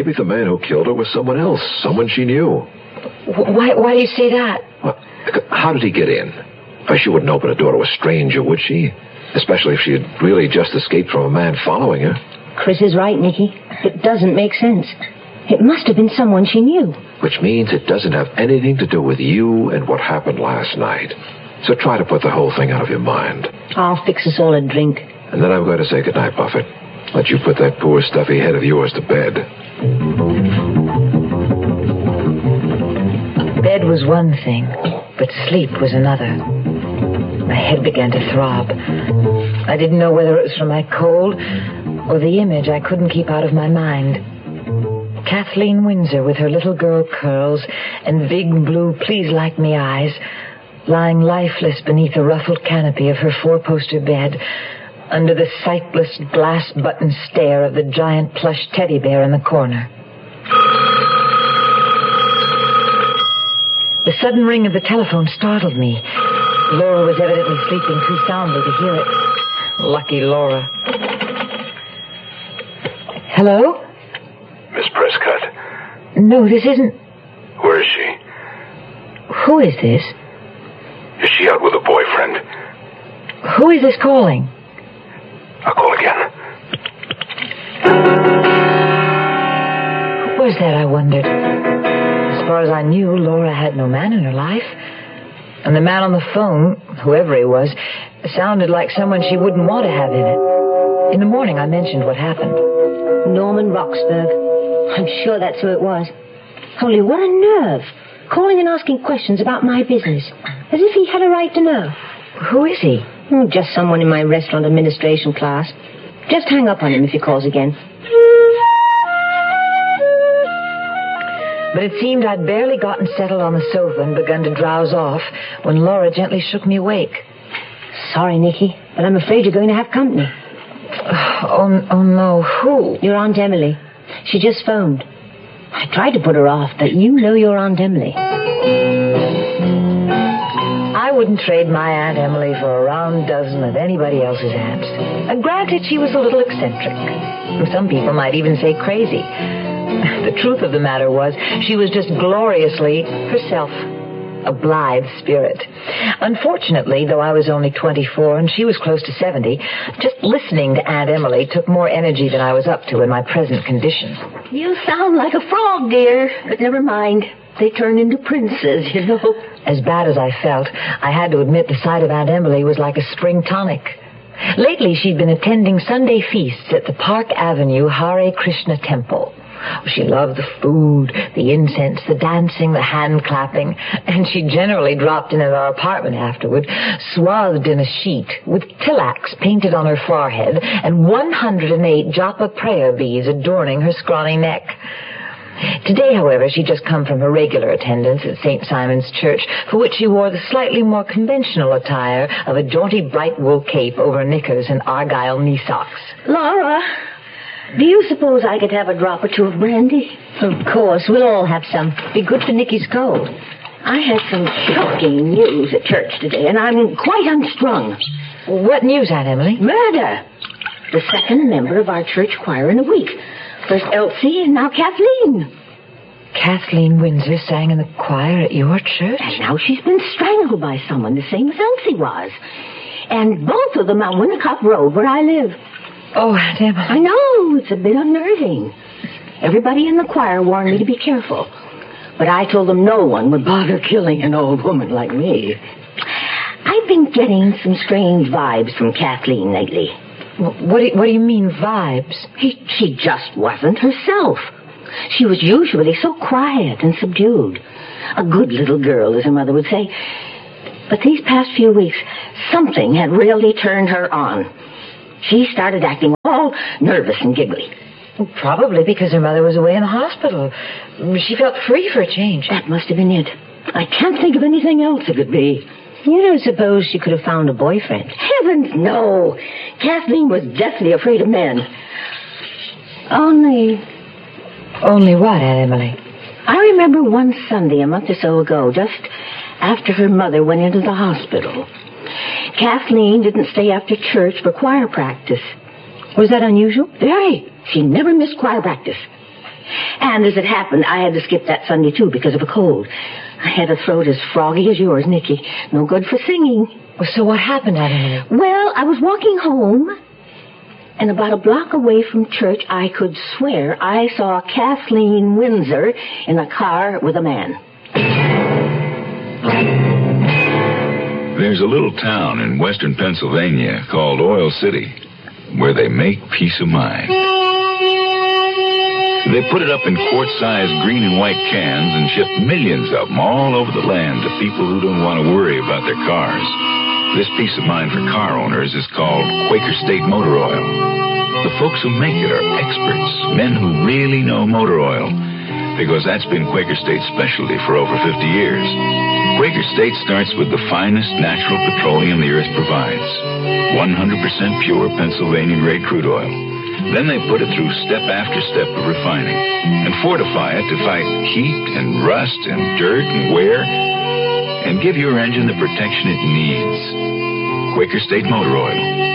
maybe the man who killed her was someone else, someone she knew. Why do you say that? Well, how did he get in? She wouldn't open a door to a stranger, would she? Especially if she had really just escaped from a man following her. Chris is right, Nicky. It doesn't make sense. It must have been someone she knew. Which means it doesn't have anything to do with you and what happened last night. So try to put the whole thing out of your mind. I'll fix us all a drink. And then I'm going to say goodnight, Buffett. Let you put that poor stuffy head of yours to bed. Bed was one thing, but sleep was another. My head began to throb. I didn't know whether it was from my cold or the image I couldn't keep out of my mind. Kathleen Windsor with her little girl curls and big blue please-like-me eyes, lying lifeless beneath the ruffled canopy of her four-poster bed, under the sightless glass-button stare of the giant plush teddy bear in the corner. The sudden ring of the telephone startled me. Laura was evidently sleeping too soundly to hear it. Lucky Laura. Hello? Miss Prescott. No, this isn't... Where is she? Who is this? Is she out with a boyfriend? Who is this calling? I'll call again. Who was that, I wondered? As far as I knew, Laura had no man in her life. And the man on the phone, whoever he was, sounded like someone she wouldn't want to have in it. In the morning, I mentioned what happened. Norman Roxburgh. I'm sure that's who it was. Only what a nerve. Calling and asking questions about my business. As if he had a right to know. Who is he? Oh, just someone in my restaurant administration class. Just hang up on him if he calls again. But it seemed I'd barely gotten settled on the sofa and begun to drowse off when Laura gently shook me awake. Sorry, Nicky, but I'm afraid you're going to have company. Oh, no. Who? Your Aunt Emily. She just phoned. I tried to put her off, but you know your Aunt Emily. I wouldn't trade my Aunt Emily for a round dozen of anybody else's aunts. Granted, she was a little eccentric. Some people might even say crazy. The truth of the matter was, she was just gloriously herself. A blithe spirit. Unfortunately, though I was only 24 and she was close to 70, just listening to Aunt Emily took more energy than I was up to in my present condition. You sound like a frog, dear. But never mind. They turn into princes, you know. As bad as I felt, I had to admit the sight of Aunt Emily was like a spring tonic. Lately, she'd been attending Sunday feasts at the Park Avenue Hare Krishna Temple. She loved the food, the incense, the dancing, the hand-clapping, and she generally dropped in at our apartment afterward, swathed in a sheet, with tilax painted on her forehead, and 108 japa prayer beads adorning her scrawny neck. Today, however, she'd just come from her regular attendance at St. Simon's Church, for which she wore the slightly more conventional attire of a jaunty bright wool cape over knickers and argyle knee socks. Laura, do you suppose I could have a drop or two of brandy? Of course, we'll all have some. Be good for Nicky's cold. I had some shocking news at church today, and I'm quite unstrung. What news, Aunt Emily? Murder. The second member of our church choir in a week. First Elsie, and now Kathleen. Kathleen Windsor sang in the choir at your church? And now she's been strangled by someone, the same as Elsie was. And both of them on Winnicott Road, where I live. Oh, Aunt Emily. I know, it's a bit unnerving. Everybody in the choir warned me to be careful. But I told them no one would bother killing an old woman like me. I've been getting some strange vibes from Kathleen lately. What do you mean, vibes? She just wasn't herself. She was usually so quiet and subdued. A good little girl, as her mother would say. But these past few weeks, something had really turned her on. She started acting all nervous and giggly. Probably because her mother was away in the hospital. She felt free for a change. That must have been it. I can't think of anything else it could be. You don't suppose she could have found a boyfriend? Heavens, no. Kathleen was deathly afraid of men. Only what, Aunt Emily? I remember one Sunday a month or so ago, just after her mother went into the hospital. Kathleen didn't stay after church for choir practice. Was that unusual? Very. She never missed choir practice. And as it happened, I had to skip that Sunday, too, because of a cold. I had a throat as froggy as yours, Nicky. No good for singing. Well, so what happened, Aunt Emily? Well, I was walking home, and about a block away from church, I could swear I saw Kathleen Windsor in a car with a man. There's a little town in western Pennsylvania called Oil City where they make peace of mind. They put it up in quart-sized green and white cans and ship millions of them all over the land to people who don't want to worry about their cars. This peace of mind for car owners is called Quaker State Motor Oil. The folks who make it are experts, men who really know motor oil, because that's been Quaker State's specialty for over 50 years. Quaker State starts with the finest natural petroleum the earth provides, 100% pure Pennsylvania-grade crude oil. Then they put it through step after step of refining and fortify it to fight heat and rust and dirt and wear and give your engine the protection it needs. Quaker State Motor Oil.